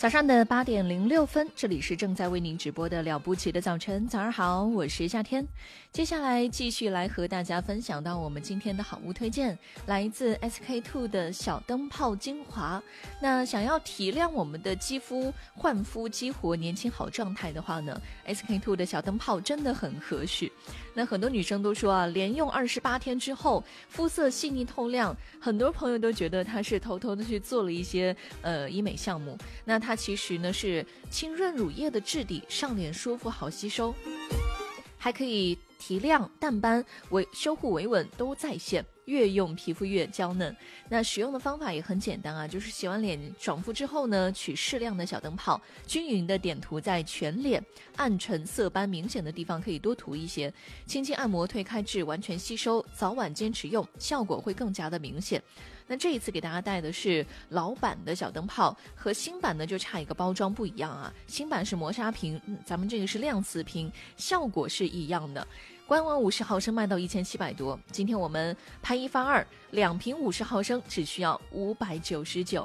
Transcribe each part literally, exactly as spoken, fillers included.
早上的八点零六分，这里是正在为您直播的了不起的早晨。早上好，我是夏天。接下来继续来和大家分享到我们今天的好物推荐，来自 S K two 的小灯泡精华。那想要提亮我们的肌肤，焕肤激活年轻好状态的话呢 ，S K two 的小灯泡真的很合适。那很多女生都说啊，连用二十八天之后，肤色细腻透亮，很多朋友都觉得她是偷偷的去做了一些呃医美项目。那它其实呢是清润乳液的质地，上脸舒服好吸收，还可以提亮、淡斑、维修护维稳都在线，越用皮肤越娇嫩。那使用的方法也很简单啊，就是洗完脸爽肤之后呢，取适量的小灯泡，均匀的点涂在全脸，暗沉色斑明显的地方可以多涂一些，轻轻按摩推开至完全吸收，早晚坚持用，效果会更加的明显。那这一次给大家带的是老版的小灯泡，和新版呢就差一个包装不一样啊，新版是磨砂瓶，嗯，咱们这个是亮瓷瓶，效果是一样的。官网五十毫升卖到一千七百多，今天我们拍一发二，两瓶五十毫升只需要五百九十九。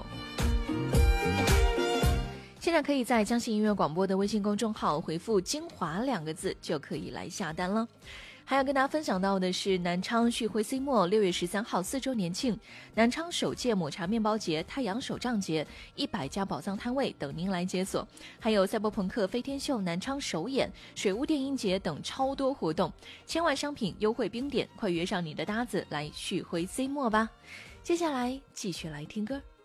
现在可以在江西音乐广播的微信公众号回复精华两个字就可以来下单了。还要跟大家分享到的是南昌旭辉 C 墨六月十三号四周年庆，南昌首届抹茶面包节、太阳手账节，一百家宝藏摊位等您来解锁，还有赛博朋克飞天秀南昌首演、水屋电音节等超多活动，千万商品优惠冰点，快约上你的搭子来旭辉 C 墨吧。接下来继续来听歌。